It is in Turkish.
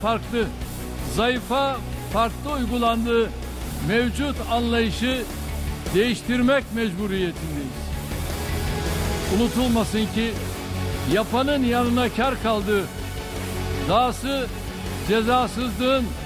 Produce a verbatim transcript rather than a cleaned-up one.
farklı, zayıfa farklı uygulandığı mevcut anlayışı değiştirmek mecburiyetindeyiz. Unutulmasın ki yapanın yanına kar kaldı. Dahası cezasızlığın